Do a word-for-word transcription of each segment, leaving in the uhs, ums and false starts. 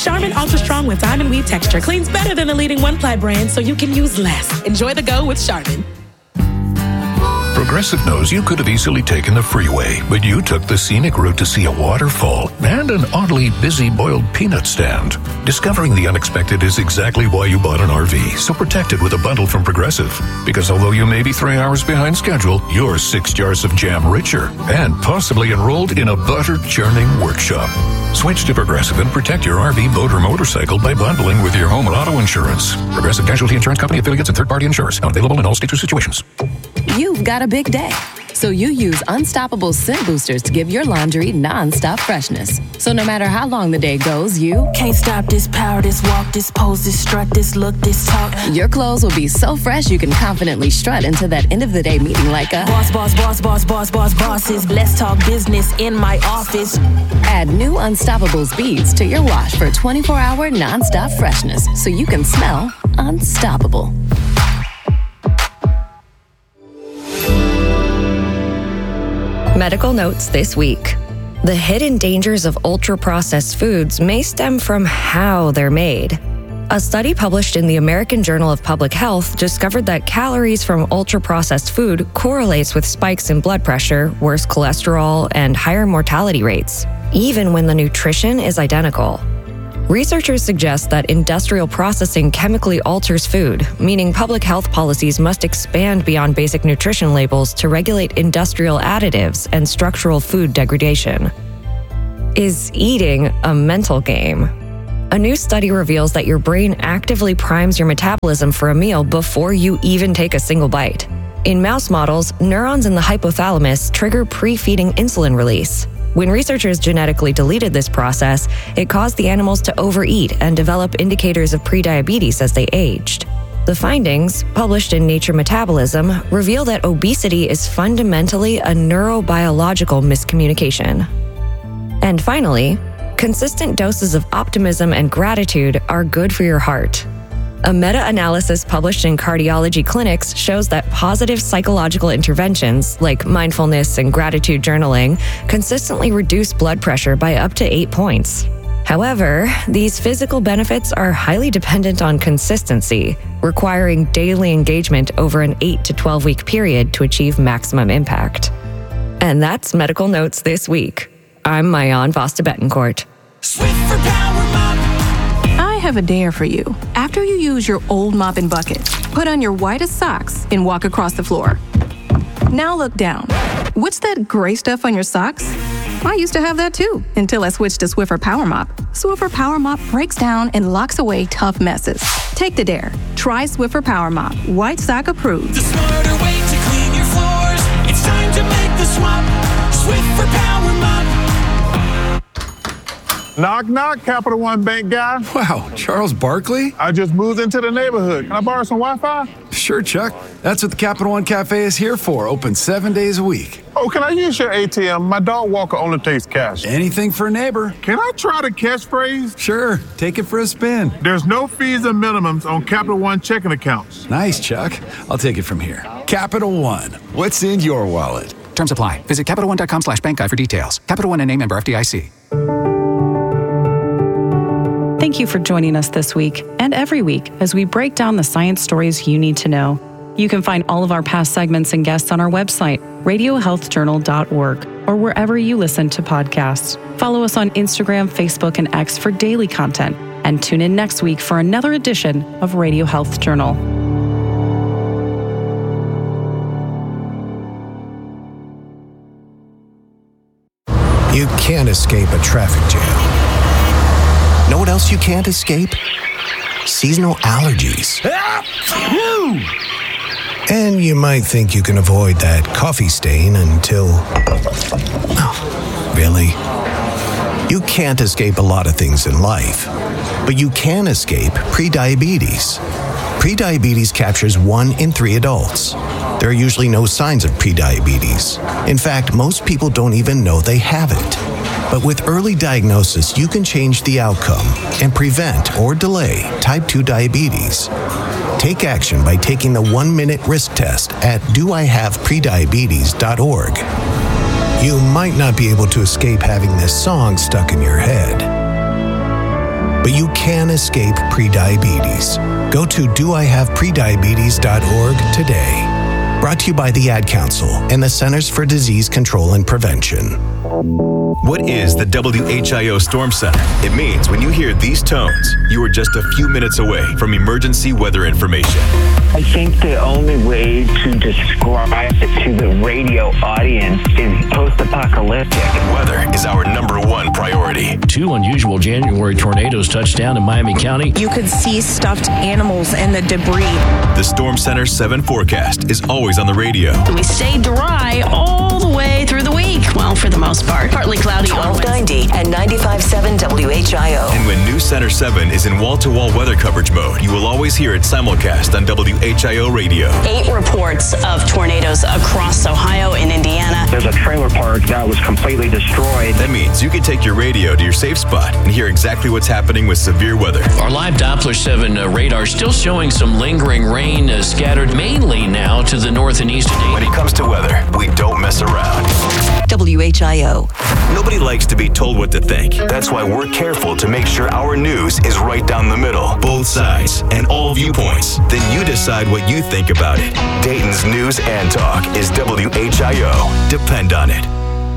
Charmin Ultra Strong with diamond weave texture cleans better than the leading one-ply brand, so you can use less. Enjoy the go with Charmin. Progressive knows you could have easily taken the freeway, but you took the scenic route to see a waterfall and an oddly busy boiled peanut stand. Discovering the unexpected is exactly why you bought an R V, so protect it with a bundle from Progressive. Because although you may be three hours behind schedule, you're six jars of jam richer and possibly enrolled in a butter churning workshop. Switch to Progressive and protect your R V, boat, or motorcycle by bundling with your home and auto insurance. Progressive Casualty Insurance Company affiliates and third-party insurers. Not available in all states or situations. You've got a big day, so you use Unstoppable Scent Boosters to give your laundry non-stop freshness. So no matter how long the day goes, you can't stop this power, this walk, this pose, this strut, this look, this talk. Your clothes will be so fresh you can confidently strut into that end of the day meeting like a boss, boss, boss, boss, boss, boss, bosses. Let's talk business in my office. Add new Unstoppables beads to your wash for twenty-four hour non-stop freshness, so you can smell unstoppable. Medical notes this week. The hidden dangers of ultra-processed foods may stem from how they're made. A study published in the American Journal of Public Health discovered that calories from ultra-processed food correlates with spikes in blood pressure, worse cholesterol, and higher mortality rates, even when the nutrition is identical. Researchers suggest that industrial processing chemically alters food, meaning public health policies must expand beyond basic nutrition labels to regulate industrial additives and structural food degradation. Is eating a mental game? A new study reveals that your brain actively primes your metabolism for a meal before you even take a single bite. In mouse models, neurons in the hypothalamus trigger pre-feeding insulin release. When researchers genetically deleted this process, it caused the animals to overeat and develop indicators of prediabetes as they aged. The findings, published in Nature Metabolism, reveal that obesity is fundamentally a neurobiological miscommunication. And finally, consistent doses of optimism and gratitude are good for your heart. A meta-analysis published in Cardiology Clinics shows that positive psychological interventions, like mindfulness and gratitude journaling, consistently reduce blood pressure by up to eight points. However, these physical benefits are highly dependent on consistency, requiring daily engagement over an eight to twelve week period to achieve maximum impact. And that's Medical Notes this week. I'm Mayan Vasta Betancourt. Swift for Power Mop. I have a dare for you. After you use your old mop and bucket, put on your whitest socks and walk across the floor. Now look down. What's that gray stuff on your socks? I used to have that too, until I switched to Swiffer Power Mop. Swiffer Power Mop breaks down and locks away tough messes. Take the dare. Try Swiffer Power Mop. White sock approved. The smarter way to clean your floors. It's time to make the swap. Swiffer Power Mop. Knock, knock, Capital One Bank guy. Wow, Charles Barkley? I just moved into the neighborhood. Can I borrow some Wi-Fi? Sure, Chuck. That's what the Capital One Cafe is here for. Open seven days a week. Oh, can I use your A T M? My dog walker only takes cash. Anything for a neighbor. Can I try the catchphrase? Sure, take it for a spin. There's no fees and minimums on Capital One checking accounts. Nice, Chuck. I'll take it from here. Capital One. What's in your wallet? Terms apply. Visit Capital One dot com slash bank guide for details. Capital One and a member F D I C. Thank you for joining us this week and every week as we break down the science stories you need to know. You can find all of our past segments and guests on our website, radio health journal dot org, or wherever you listen to podcasts. Follow us on Instagram, Facebook, and X for daily content, and tune in next week for another edition of Radio Health Journal. You can't escape a traffic jam. Know what else you can't escape? Seasonal allergies. And you might think you can avoid that coffee stain until... Oh, really? You can't escape a lot of things in life, but you can escape prediabetes. Prediabetes captures one in three adults. There are usually no signs of prediabetes. In fact, most people don't even know they have it. But with early diagnosis, you can change the outcome and prevent or delay type two diabetes. Take action by taking the one-minute risk test at do I have prediabetes dot org. You might not be able to escape having this song stuck in your head. but you can escape prediabetes. Go to do I have prediabetes dot org today. Brought to you by the Ad Council and the Centers for Disease Control and Prevention. What is the W H I O Storm Center? It means when you hear these tones, you are just a few minutes away from emergency weather information. I think the only way to describe it to the radio audience is post-apocalyptic. Weather is our number one priority. Two unusual January tornadoes touched down in Miami County. You could see stuffed animals and the debris. The Storm Center seven forecast is always on the radio. We stay dry all the way through the week. Well, for the most part. Partly cloudy. twelve ninety and ninety-five point seven W H I O. And when News Center seven is in wall-to-wall weather coverage mode, you will always hear it simulcast on W H I O radio. Eight reports of tornadoes across Ohio and Indiana. There's a trailer park that was completely destroyed. That means you can take your radio to your safe spot and hear exactly what's happening with severe weather. Our live Doppler seven uh, radar still showing some lingering rain uh, scattered mainly now to the north and east of Dayton. When it comes to weather, we don't mess around. W H I O. Nobody likes to be told what to think. That's why we're careful to make sure our news is right down the middle, both sides, and all viewpoints. Then you decide what you think about it. Dayton's News and Talk is W H I O. Depend on it.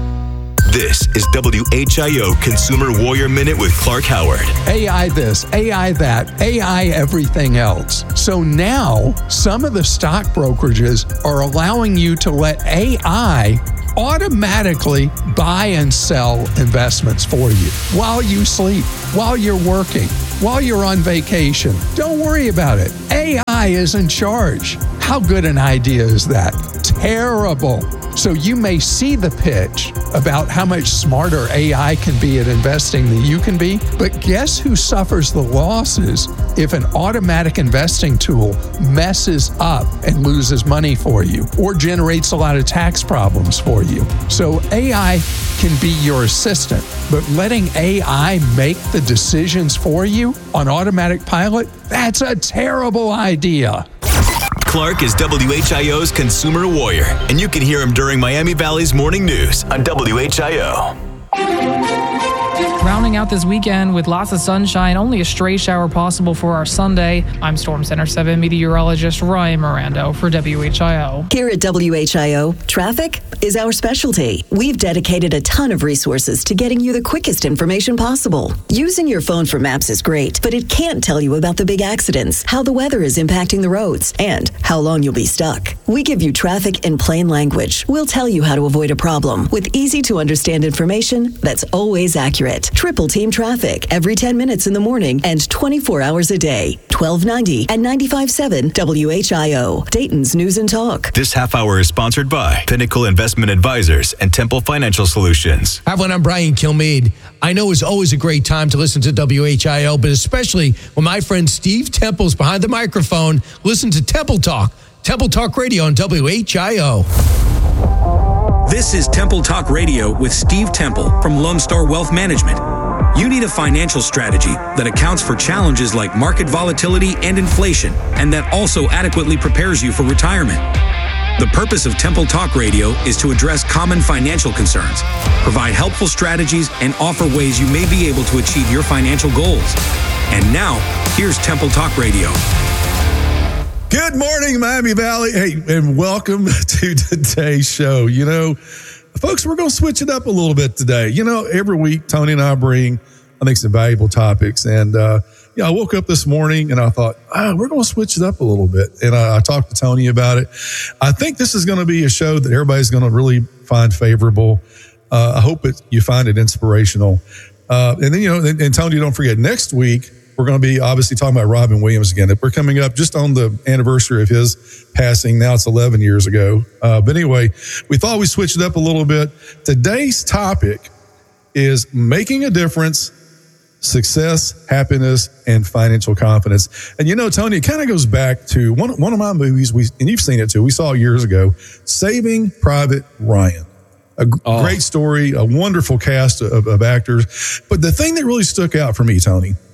This is W H I O Consumer Warrior Minute with Clark Howard. A I this, A I that, A I everything else. So now some of the stock brokerages are allowing you to let A I automatically buy and sell investments for you while you sleep, while you're working, while you're on vacation. Don't worry about it. A I is in charge. How good an idea is that? Terrible. So you may see the pitch about how much smarter A I can be at investing than you can be, but guess who suffers the losses if an automatic investing tool messes up and loses money for you or generates a lot of tax problems for you? So A I can be your assistant, but letting A I make the decisions for you on automatic pilot, that's a terrible idea. Clark is W H I O's Consumer Warrior, and you can hear him during Miami Valley's Morning News on W H I O. Rounding out this weekend with lots of sunshine, only a stray shower possible for our Sunday. I'm Storm Center seven meteorologist Ryan Mirando for W H I O. Here at W H I O, traffic is our specialty. We've dedicated a ton of resources to getting you the quickest information possible. Using your phone for maps is great, but it can't tell you about the big accidents, how the weather is impacting the roads, and how long you'll be stuck. We give you traffic in plain language. We'll tell you how to avoid a problem with easy-to-understand information that's always accurate. Triple Team Traffic every ten minutes in the morning and twenty-four hours a day. twelve ninety and ninety-five point seven W H I O. Dayton's News and Talk. This half hour is sponsored by Pinnacle Investment Advisors and Temple Financial Solutions. Hi, everyone. I'm Brian Kilmeade. I know it's always a great time to listen to W H I O, but especially when my friend Steve Temple's behind the microphone. Listen to Temple Talk. Temple Talk Radio on W H I O. This is Temple Talk Radio with Steve Temple from Lone Star Wealth Management. You need a financial strategy that accounts for challenges like market volatility and inflation, and that also adequately prepares you for retirement. The purpose of Temple Talk Radio is to address common financial concerns, provide helpful strategies, and offer ways you may be able to achieve your financial goals. And now, here's Temple Talk Radio. Good morning, Miami Valley. Hey, and welcome to today's show. You know, folks, we're going to switch it up a little bit today. You know, every week, Tony and I bring, I think, some valuable topics. And, uh, yeah, I woke up this morning and I thought, ah, we're going to switch it up a little bit. And I, I talked to Tony about it. I think this is going to be a show that everybody's going to really find favorable. Uh, I hope it, you find it inspirational. Uh, and then, you know, and, and Tony, don't forget, next week, we're going to be obviously talking about Robin Williams again. We're coming up just on the anniversary of his passing. Now it's eleven years ago. Uh, but anyway, we thought we'd switch it up a little bit. Today's topic is making a difference, success, happiness, and financial confidence. And you know, Tony, it kind of goes back to one, one of my movies, we and you've seen it too, we saw it years ago, Saving Private Ryan. A oh. great story, a wonderful cast of, of actors. But the thing that really stuck out for me, Tony,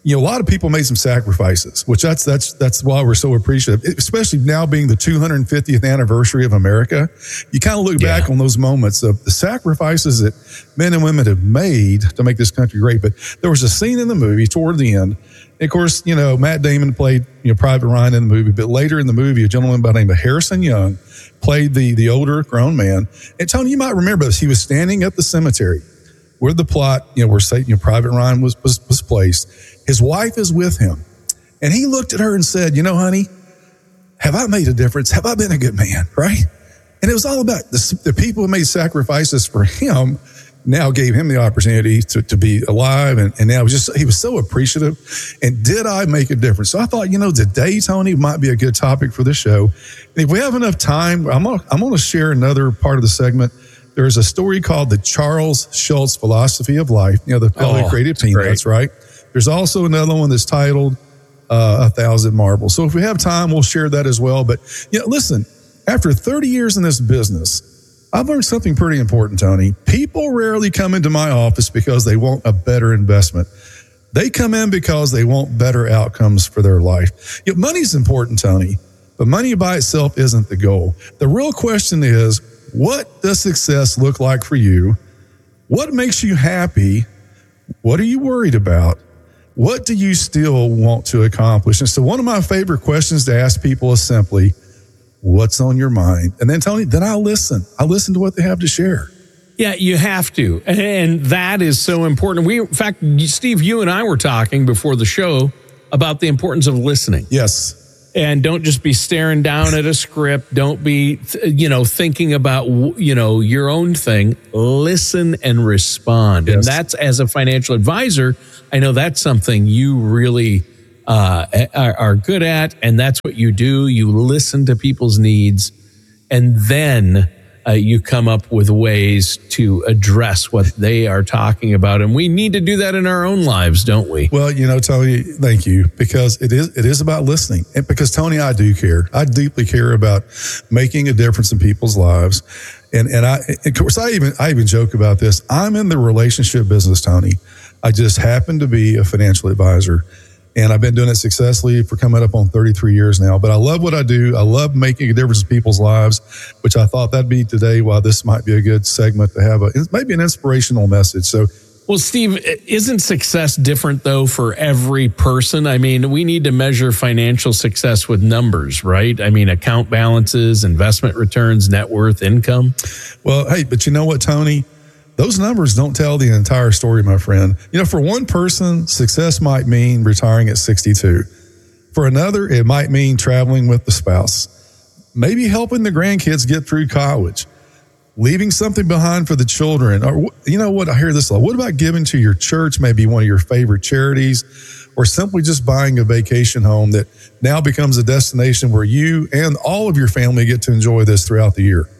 you know, a lot of people made some sacrifices, which that's that's that's why we're so appreciative, especially now being the two hundred fiftieth anniversary of America. You kind of look yeah. back on those moments of the sacrifices that men and women have made to make this country great. But there was a scene in the movie toward the end. And of course, you know, Matt Damon played, you know, Private Ryan in the movie, but later in the movie, a gentleman by the name of Harrison Young played the the older grown man. And Tony, you might remember this. He was standing at the cemetery where the plot, you know, where say, you know, Private Ryan was, was was placed. His wife is with him. And he looked at her and said, you know, honey, have I made a difference? Have I been a good man? Right? And it was all about the, the people who made sacrifices for him now gave him the opportunity to, to be alive. And, and now was just, he was so appreciative. And did I make a difference? So I thought, you know, today, Tony, might be a good topic for the show. And if we have enough time, I'm going I'm to share another part of the segment. There's a story called the Charles Schulz Philosophy of Life. You know, the fellow oh, created Peanuts, great. right? There's also another one that's titled uh, A Thousand Marbles. So if we have time, we'll share that as well. But, you know, listen, after thirty years in this business, I've learned something pretty important, Tony. People rarely come into my office because they want a better investment. They come in because they want better outcomes for their life. You know, money's important, Tony, but money by itself isn't the goal. The real question is, what does success look like for you? What makes you happy? What are you worried about? What do you still want to accomplish? And so one of my favorite questions to ask people is simply, what's on your mind? And then, Tony, then I listen. I listen to what they have to share. Yeah, you have to. And that is so important. We, in fact, Steve, you and I were talking before the show about the importance of listening. Yes. And don't just be staring down at a script. Don't be, you know, thinking about, you know, your own thing. Listen and respond. Yes. And that's, as a financial advisor, I know that's something you really uh, are, are good at. And that's what you do. You listen to people's needs. And then uh, you come up with ways to address what they are talking about. And we need to do that in our own lives, don't we? Well, you know, Tony, thank you, because it is it is about listening. And because, Tony, I do care. I deeply care about making a difference in people's lives. And and I, of course, I even I even joke about this. I'm in the relationship business, Tony. I just happen to be a financial advisor. And I've been doing it successfully for coming up on thirty-three years now. But I love what I do. I love making a difference in people's lives, which I thought that'd be today why this might be a good segment to have a, maybe an inspirational message. So, well, Steve, isn't success different, though, for every person? I mean, we need to measure financial success with numbers, right? I mean, account balances, investment returns, net worth, income. Well, hey, but you know what, Tony? Those numbers don't tell the entire story, my friend. You know, for one person, success might mean retiring at sixty-two. For another, it might mean traveling with the spouse, maybe helping the grandkids get through college, leaving something behind for the children. Or, you know what, I hear this a lot. What about giving to your church, maybe one of your favorite charities, or simply just buying a vacation home that now becomes a destination where you and all of your family get to enjoy this throughout the year?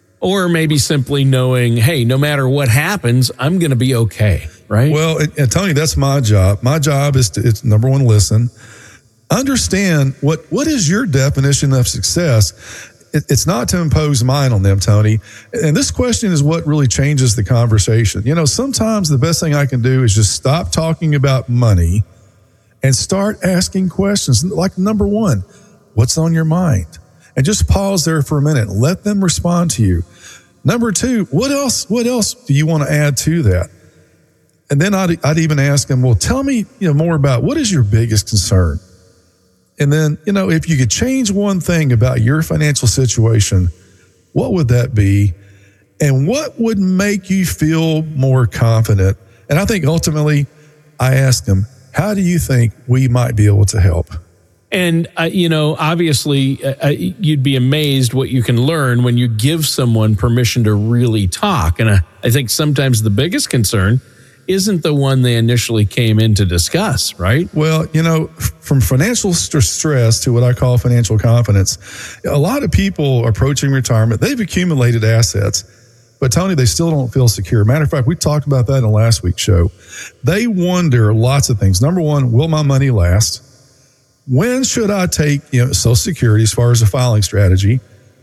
Or maybe simply knowing, hey, no matter what happens, I'm going to be okay, right? Well, and, and Tony, that's my job. My job is to, it's number one, listen. Understand what, what is your definition of success? It, it's not to impose mine on them, Tony. And this question is what really changes the conversation. You know, sometimes the best thing I can do is just stop talking about money and start asking questions. Like, number one, what's on your mind? And just pause there for a minute. Let them respond to you. Number two, what else? What else do you want to add to that? And then I'd, I'd even ask them, well, tell me, you know, more about what is your biggest concern? And then, you know, if you could change one thing about your financial situation, what would that be? And what would make you feel more confident? And I think ultimately, I ask them, how do you think we might be able to help? And, uh, you know, obviously, uh, you'd be amazed what you can learn when you give someone permission to really talk. And uh, I think sometimes the biggest concern isn't the one they initially came in to discuss, right? Well, you know, from financial st- stress to what I call financial confidence, a lot of people approaching retirement, they've accumulated assets. But, Tony, they still don't feel secure. Matter of fact, we talked about that in last week's show. They wonder lots of things. Number one, will my money last? When should I take, you know, Social Security as far as a filing strategy?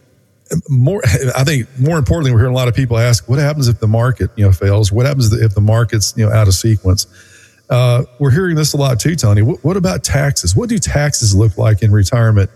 More, I think more importantly, we're hearing a lot of people ask, what happens if the market, you know, fails? What happens if the market's, you know, out of sequence? Uh, we're hearing this a lot too, Tony. What, what about taxes? What do taxes look like in retirement?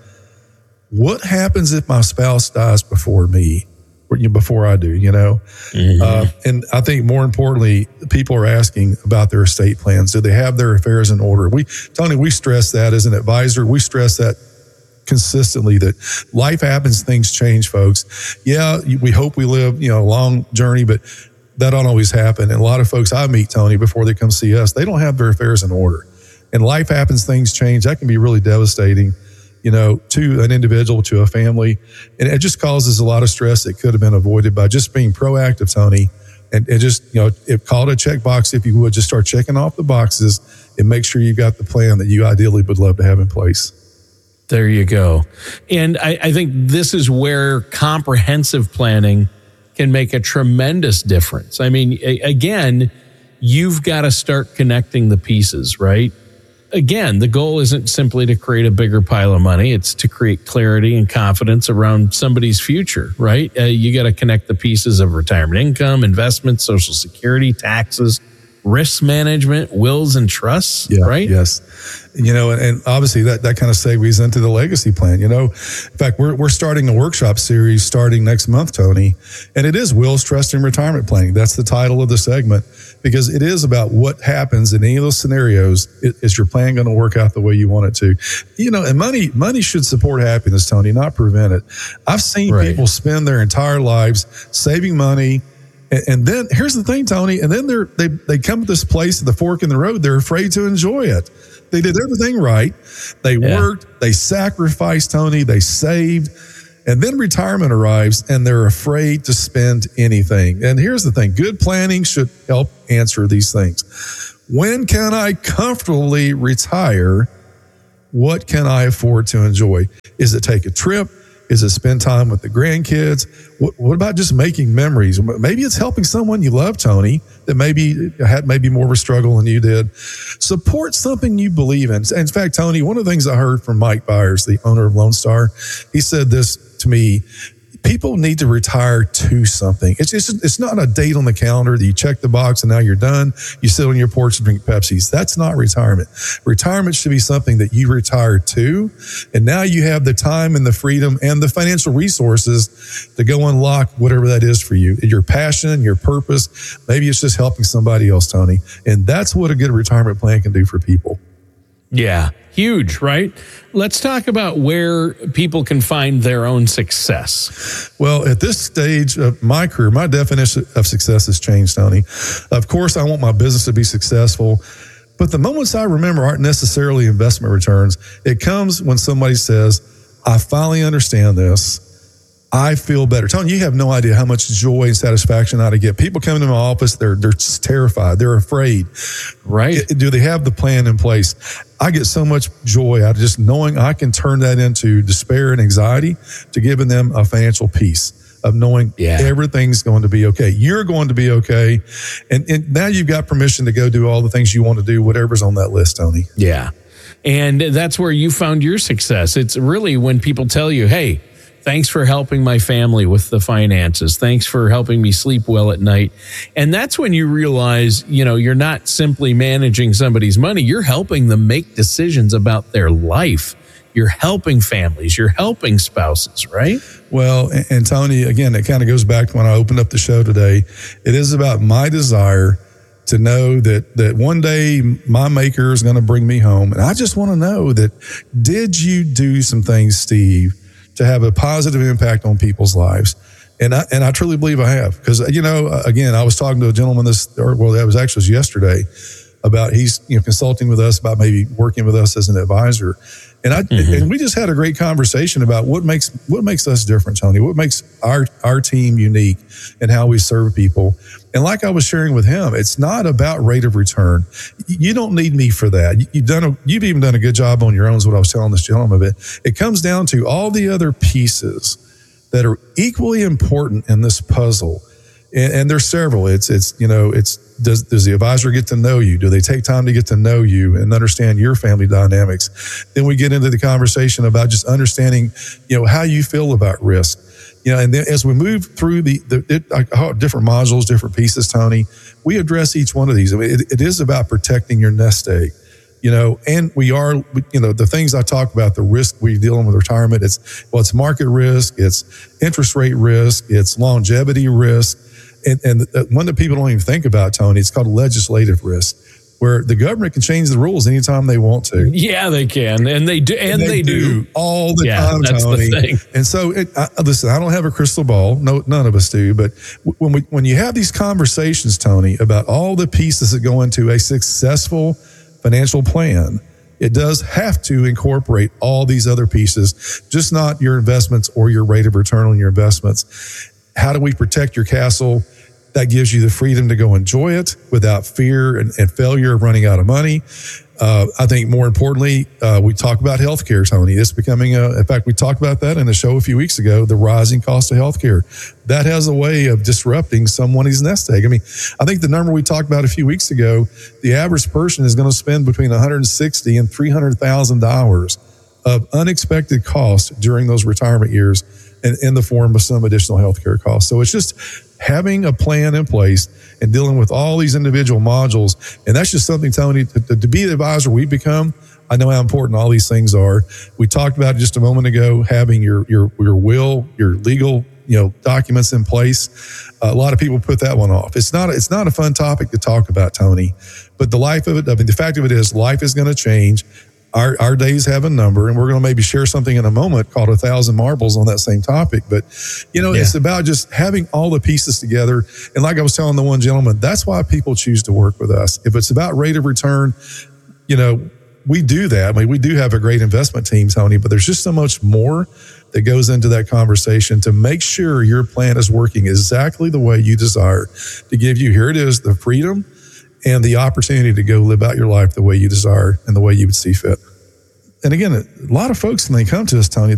What happens if my spouse dies before me, or before I do, you know? Mm-hmm. Uh, and I think more importantly, people are asking about their estate plans. Do they have their affairs in order? We, Tony, we stress that as an advisor. We stress that consistently, that life happens, things change, folks. Yeah, we hope we live, you know, a long journey, but that don't always happen. And a lot of folks I meet, Tony, before they come see us, they don't have their affairs in order. And life happens, things change. That can be really devastating, you know, to an individual, to a family. And it just causes a lot of stress that could have been avoided by just being proactive, Tony. And, and just, you know, if call it a checkbox, if you would, just start checking off the boxes and make sure you've got the plan that you ideally would love to have in place. There you go. And I, I think this is where comprehensive planning can make a tremendous difference. I mean, a, again, you've got to start connecting the pieces, right? Again, the goal isn't simply to create a bigger pile of money. It's to create clarity and confidence around somebody's future, right? Uh, you got to connect the pieces of retirement income, investments, Social Security, taxes, risk management, wills and trusts, yeah, right? Yes. You know, and, and obviously that, that kind of segues into the legacy plan. You know, in fact, we're we're starting a workshop series starting next month, Tony, and it is Wills, Trust, and Retirement Planning. That's the title of the segment, because it is about what happens in any of those scenarios. Is your plan going to work out the way you want it to? You know, and money money should support happiness, Tony, not prevent it. I've seen right. people spend their entire lives saving money. And then here's the thing, Tony, and then they're, they they come to this place at the fork in the road. They're afraid to enjoy it. They did everything right. They yeah. worked, they sacrificed, Tony, they saved, and then retirement arrives and they're afraid to spend anything. And here's the thing, good planning should help answer these things. When can I comfortably retire? What can I afford to enjoy? Is it take a trip? Is it spend time with the grandkids? What, what about just making memories? Maybe it's helping someone you love, Tony, that maybe had maybe more of a struggle than you did. Support something you believe in. In fact, Tony, one of the things I heard from Mike Byers, the owner of Lone Star, he said this to me: people need to retire to something. It's just, it's not a date on the calendar that you check the box and now you're done. You sit on your porch and drink Pepsis. That's not retirement. Retirement should be something that you retire to. And now you have the time and the freedom and the financial resources to go unlock whatever that is for you. Your passion, your purpose. Maybe it's just helping somebody else, Tony. And that's what a good retirement plan can do for people. Yeah, huge, right? Let's talk about where people can find their own success. Well, at this stage of my career, my definition of success has changed, Tony. Of course, I want my business to be successful, but the moments I remember aren't necessarily investment returns. It comes when somebody says, I finally understand this. I feel better. Tony, you have no idea how much joy and satisfaction I get. People come into my office, they're they're just terrified. They're afraid. Right. Do they have the plan in place? I get so much joy out of just knowing I can turn that into despair and anxiety to giving them a financial peace of knowing yeah. everything's going to be okay. You're going to be okay. And, and now you've got permission to go do all the things you want to do, whatever's on that list, Tony. Yeah. And that's where you found your success. It's really when people tell you, hey, thanks for helping my family with the finances. Thanks for helping me sleep well at night. And that's when you realize, you know, you're not simply managing somebody's money. You're helping them make decisions about their life. You're helping families. You're helping spouses, right? Well, and, and Tony, again, it kind of goes back to when I opened up the show today. It is about my desire to know that that one day my maker is going to bring me home. And I just want to know that, did you do some things, Steve, to have a positive impact on people's lives? And I, and I truly believe I have. Because, you know, again, I was talking to a gentleman this, or well, that was actually yesterday, about he's, you know, consulting with us about maybe working with us as an advisor. And I mm-hmm. and we just had a great conversation about what makes what makes us different, Tony, what makes our our team unique and how we serve people. And like I was sharing with him, it's not about rate of return. You don't need me for that. You've done a, you've even done a good job on your own, is what I was telling this gentleman. It it comes down to all the other pieces that are equally important in this puzzle. And, and there's several. It's, it's, you know, it's, does, does the advisor get to know you? Do they take time to get to know you and understand your family dynamics? Then we get into the conversation about just understanding, you know, how you feel about risk. You know, and then as we move through the, the it, I, different modules, different pieces, Tony, we address each one of these. I mean, it, it is about protecting your nest egg, you know, and we are, you know, the things I talk about, the risk we dealing with retirement, it's, well, it's market risk, it's interest rate risk, it's longevity risk. And, and the one that people don't even think about, Tony, it's called legislative risk, where the government can change the rules anytime they want to. Yeah, they can. And they do. And, and they, they do. do all the yeah, time, that's Tony. The thing. And so, it, I, listen, I don't have a crystal ball. No, none of us do. But when we, when you have these conversations, Tony, about all the pieces that go into a successful financial plan, it does have to incorporate all these other pieces, just not your investments or your rate of return on your investments. How do we protect your castle? That gives you the freedom to go enjoy it without fear and, and failure of running out of money. Uh, I think more importantly, uh, we talk about healthcare, Tony. It's becoming a, in fact, we talked about that in the show a few weeks ago, the rising cost of healthcare. That has a way of disrupting someone's nest egg. I mean, I think the number we talked about a few weeks ago, the average person is going to spend between one hundred sixty thousand dollars and three hundred thousand dollars of unexpected costs during those retirement years in, in the form of some additional healthcare costs. So it's just having a plan in place and dealing with all these individual modules. And that's just something, Tony, to, to, to be the advisor we've become. I know how important all these things are. We talked about it just a moment ago, having your, your, your will, your legal, you know, documents in place. Uh, a lot of people put that one off. It's not, it's not a fun topic to talk about, Tony, but the life of it, I mean, the fact of it is life is going to change. Our our days have a number, and we're going to maybe share something in a moment called A Thousand Marbles on that same topic. But, you know, yeah. It's about just having all the pieces together. And like I was telling the one gentleman, that's why people choose to work with us. If it's about rate of return, you know, we do that. I mean, we do have a great investment team, Tony, but there's just so much more that goes into that conversation to make sure your plan is working exactly the way you desire, to give you, here it is, the freedom and the opportunity to go live out your life the way you desire and the way you would see fit. And again, a lot of folks, when they come to us, Tony,